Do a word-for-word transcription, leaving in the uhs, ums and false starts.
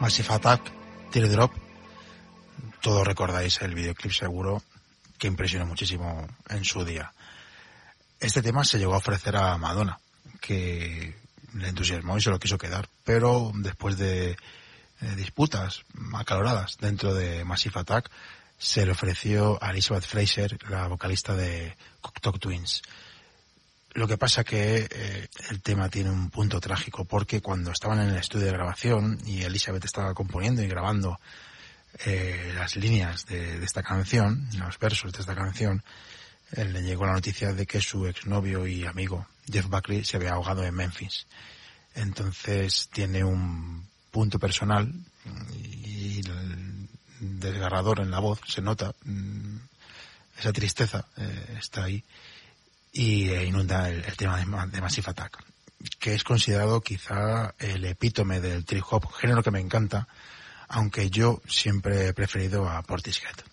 Massive Attack, Teardrop. Todos recordáis el videoclip seguro, que impresionó muchísimo en su día. Este tema se llegó a ofrecer a Madonna, que le entusiasmó y se lo quiso quedar, pero después de eh, disputas acaloradas dentro de Massive Attack, se le ofreció a Elizabeth Fraser, la vocalista de Cocteau Twins. Lo que pasa que eh, el tema tiene un punto trágico, porque cuando estaban en el estudio de grabación y Elizabeth estaba componiendo y grabando eh, las líneas de, de esta canción, los versos de esta canción, eh, le llegó la noticia de que su exnovio y amigo Jeff Buckley se había ahogado en Memphis. Entonces tiene un punto personal y el desgarrador en la voz, se nota, esa tristeza eh, está ahí. Y eh, inunda el, el tema de, de Massive Attack, que es considerado quizá el epítome del trip hop, género que me encanta, aunque yo siempre he preferido a Portishead.